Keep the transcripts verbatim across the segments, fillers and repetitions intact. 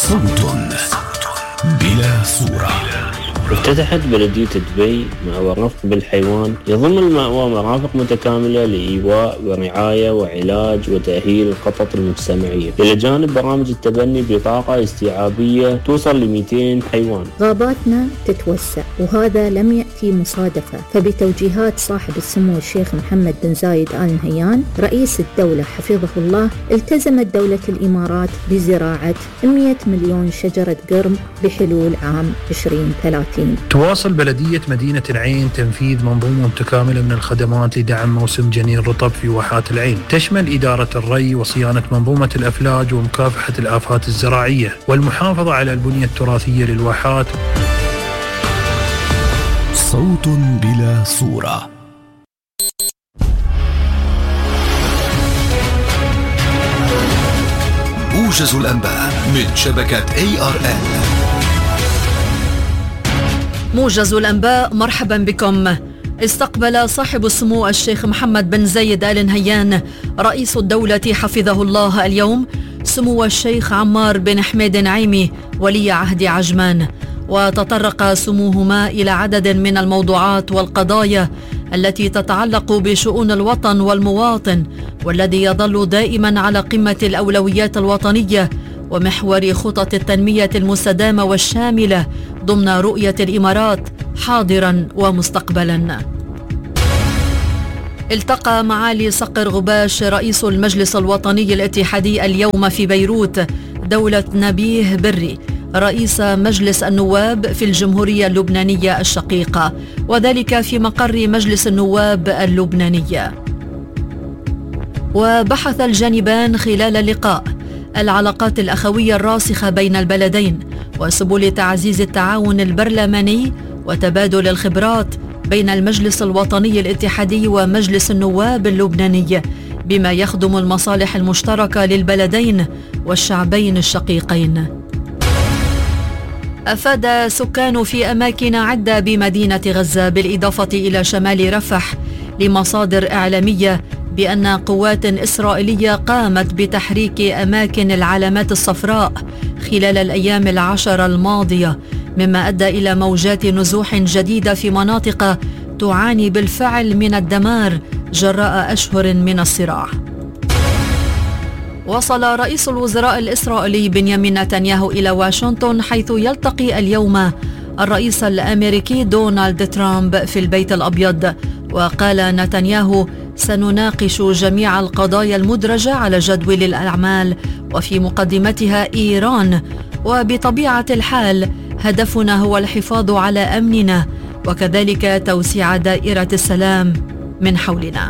صوت بلا صورة. افتتحت بلدية دبي مأوى رفق بالحيوان يضم المأوى مرافق متكاملة لإيواء ورعاية وعلاج وتأهيل القطط المجتمعية، إلى جانب برامج التبني بطاقة استيعابية توصل ل مئتين حيوان. غاباتنا تتوسع وهذا لم يأتي مصادفة، فبتوجيهات صاحب السمو الشيخ محمد بن زايد آل نهيان رئيس الدولة حفظه الله، التزمت دولة الإمارات بزراعة مئة مليون شجرة قرم بحلول عام عشرين ثلاثين. تواصل بلدية مدينة العين تنفيذ منظومة متكاملة من الخدمات لدعم موسم جنين الرطب في واحات العين، تشمل إدارة الري وصيانة منظومة الأفلاج ومكافحة الآفات الزراعية والمحافظة على البنية التراثية للواحات. صوت بلا صورة. موجز الأنباء من شبكة إيه آر إل. موجز الأنباء، مرحبا بكم. استقبل صاحب السمو الشيخ محمد بن زايد آل نهيان رئيس الدولة حفظه الله اليوم سمو الشيخ عمار بن حميد نعيمي ولي عهد عجمان، وتطرق سموهما إلى عدد من الموضوعات والقضايا التي تتعلق بشؤون الوطن والمواطن، والذي يظل دائما على قمة الأولويات الوطنية ومحور خطط التنمية المستدامة والشاملة ضمن رؤية الإمارات حاضرا ومستقبلا. التقى معالي صقر غباش رئيس المجلس الوطني الاتحادي اليوم في بيروت دولة نبيه بري رئيس مجلس النواب في الجمهورية اللبنانية الشقيقة، وذلك في مقر مجلس النواب اللبنانية. وبحث الجانبان خلال اللقاء العلاقات الأخوية الراسخة بين البلدين وسبل تعزيز التعاون البرلماني وتبادل الخبرات بين المجلس الوطني الاتحادي ومجلس النواب اللبناني بما يخدم المصالح المشتركة للبلدين والشعبين الشقيقين. أفاد سكان في أماكن عدة بمدينة غزة بالإضافة إلى شمال رفح لمصادر إعلامية بأن قوات إسرائيلية قامت بتحريك أماكن العلامات الصفراء خلال الأيام العشر الماضية، مما أدى إلى موجات نزوح جديدة في مناطق تعاني بالفعل من الدمار جراء أشهر من الصراع. وصل رئيس الوزراء الإسرائيلي بنيامين نتنياهو إلى واشنطن، حيث يلتقي اليوم الرئيس الأمريكي دونالد ترامب في البيت الأبيض. وقال نتنياهو: سنناقش جميع القضايا المدرجة على جدول الأعمال وفي مقدمتها إيران، وبطبيعة الحال هدفنا هو الحفاظ على أمننا وكذلك توسيع دائرة السلام من حولنا.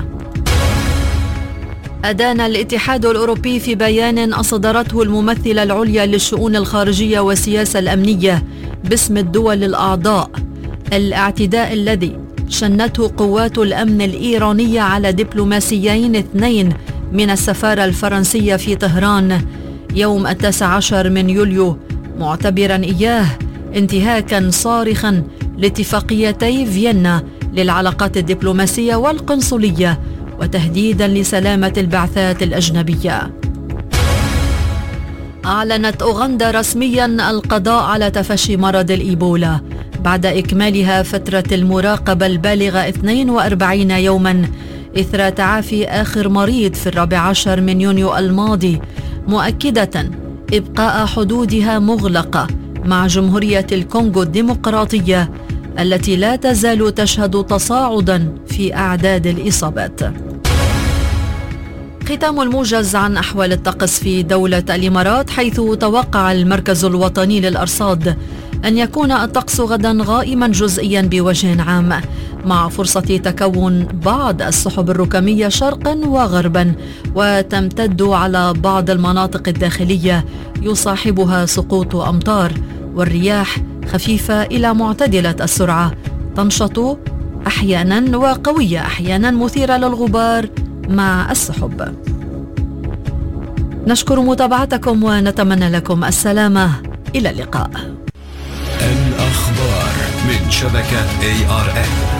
أدان الاتحاد الأوروبي في بيان أصدرته الممثلة العليا للشؤون الخارجية والسياسة الأمنية باسم الدول الأعضاء الاعتداء الذي شنته قوات الأمن الإيرانية على دبلوماسيين اثنين من السفارة الفرنسية في طهران يوم التاسع عشر من يوليو، معتبرا إياه انتهاكا صارخا لاتفاقيتي فيينا للعلاقات الدبلوماسية والقنصلية وتهديدا لسلامة البعثات الأجنبية. أعلنت أوغندا رسميا القضاء على تفشي مرض الإيبولا بعد إكمالها فترة المراقبة البالغة اثنين وأربعين يوما إثر تعافي آخر مريض في الرابع عشر من يونيو الماضي، مؤكدة إبقاء حدودها مغلقة مع جمهورية الكونغو الديمقراطية التي لا تزال تشهد تصاعدا في أعداد الإصابات. ختام الموجز عن أحوال الطقس في دولة الإمارات، حيث توقع المركز الوطني للأرصاد أن يكون الطقس غدا غائما جزئيا بوجه عام، مع فرصة تكون بعض السحب الركامية شرقا وغربا، وتمتد على بعض المناطق الداخلية يصاحبها سقوط أمطار، والرياح خفيفة إلى معتدلة السرعة تنشط أحيانا وقوية أحيانا مثيرة للغبار مع السحب. نشكر متابعتكم ونتمنى لكم السلامة. إلى اللقاء. الأخبار من شبكة إيه آر إل.